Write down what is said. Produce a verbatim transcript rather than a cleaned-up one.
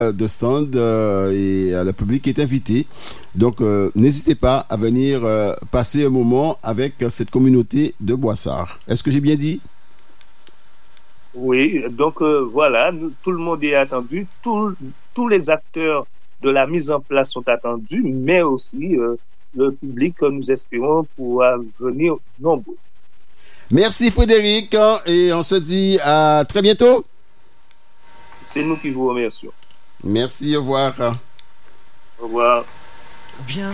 de stand euh, et euh, le public est invité. Donc, euh, n'hésitez pas à venir euh, passer un moment avec euh, cette communauté de Boissard. Est-ce que j'ai bien dit? Oui, donc euh, voilà, nous- tout le monde est attendu, tout- tous les acteurs de la mise en place sont attendus, mais aussi euh, le public que nous espérons pourra venir nombreux. Merci Frédéric hein, et on se dit à très bientôt. C'est nous qui vous remercions. Merci, au revoir. Au revoir. Bien.